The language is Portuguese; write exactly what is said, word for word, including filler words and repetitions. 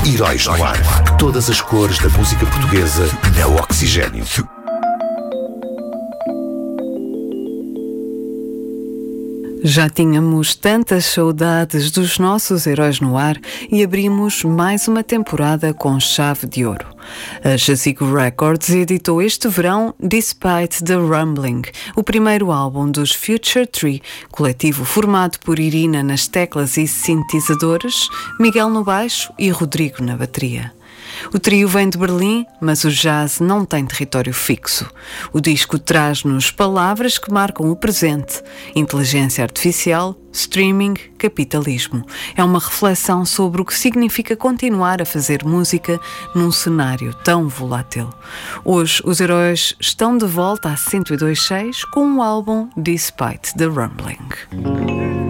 Heróis no Ar. Todas as cores da música portuguesa na Oxigénio. Já tínhamos tantas saudades dos nossos heróis no ar e abrimos mais uma temporada com chave de ouro. A Jazigo Records editou este verão Despite the Rumbling, o primeiro álbum dos Future Tree, coletivo formado por Irina nas teclas e sintetizadores, Miguel no baixo e Rodrigo na bateria. O trio vem de Berlim, mas o jazz não tem território fixo. O disco traz-nos palavras que marcam o presente: inteligência artificial, streaming, capitalismo. É uma reflexão sobre o que significa continuar a fazer música num cenário tão volátil. Hoje, os heróis estão de volta a cento e dois ponto seis com o álbum Despite the Rumbling.